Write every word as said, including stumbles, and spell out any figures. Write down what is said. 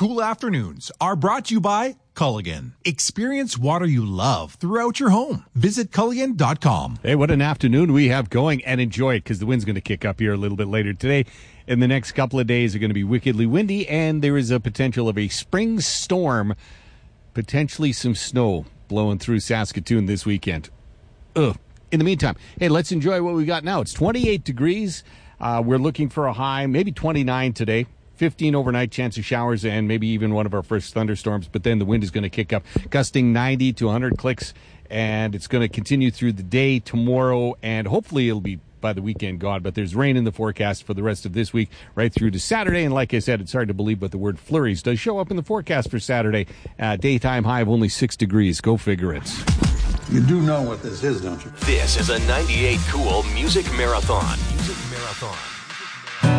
cool afternoons are brought to you by Culligan. Experience water you love throughout your home. Visit Culligan dot com. Hey, what an afternoon we have going, and enjoy it because the wind's going to kick up here a little bit later today. In the next couple of days are going to be wickedly windy, and there is a potential of a spring storm, potentially some snow blowing through Saskatoon this weekend. Ugh. In the meantime, hey, let's enjoy what we got now. It's twenty-eight degrees. Uh, we're looking for a high, maybe twenty-nine today. fifteen overnight, chance of showers, and maybe even one of our first thunderstorms. But then the wind is going to kick up, gusting ninety to one hundred clicks, and it's going to continue through the day tomorrow, and hopefully it'll be by the weekend gone. But there's rain in the forecast for the rest of this week, right through to Saturday. And like I said, it's hard to believe, but the word flurries does show up in the forecast for Saturday. Uh, daytime high of only six degrees. Go figure it. You do know what this is, don't you? This is a ninety-eight Cool Music Marathon. Music Marathon.